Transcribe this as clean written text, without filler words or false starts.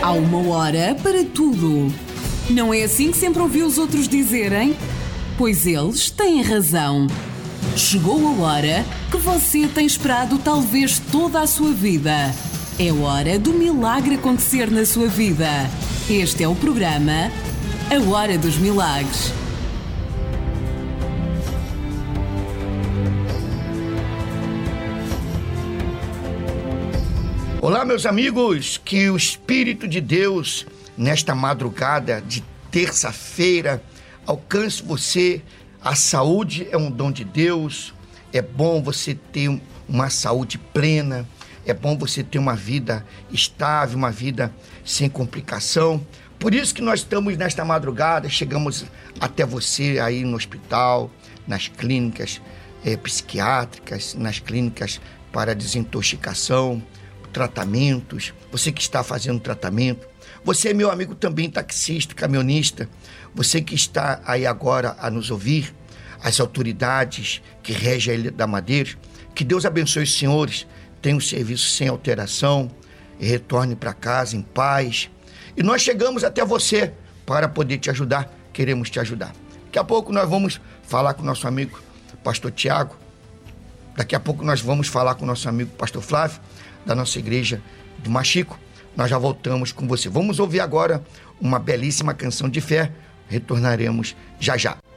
Há uma hora para tudo. Não é assim que sempre ouviu os outros dizerem? Pois eles têm razão. Chegou a hora que você tem esperado talvez toda a sua vida. É hora do milagre acontecer na sua vida. Este é o programa A Hora dos Milagres. Olá, meus amigos, que o Espírito de Deus, nesta madrugada de terça-feira, alcance você. A saúde é um dom de Deus, é bom você ter uma saúde plena, é bom você ter uma vida estável, uma vida sem complicação. Por isso que nós estamos nesta madrugada, chegamos até você aí no hospital, nas clínicas psiquiátricas, nas clínicas para desintoxicação, tratamentos, você que está fazendo tratamento, você, meu amigo, também taxista, caminhonista, você que está aí agora a nos ouvir, as autoridades que regem a Ilha da Madeira, que Deus abençoe os senhores, tenham um serviço sem alteração e retorne para casa em paz. E nós chegamos até você para poder te ajudar, queremos te ajudar. Daqui a pouco nós vamos falar com o nosso amigo pastor Tiago, daqui a pouco nós vamos falar com o nosso amigo pastor Flávio, da nossa igreja do Machico. Nós já voltamos com você. Vamos ouvir agora uma belíssima canção de fé. Retornaremos já já.